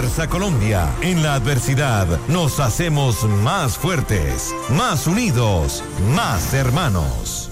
Fuerza Colombia. En la adversidad nos hacemos más fuertes, más unidos, más hermanos.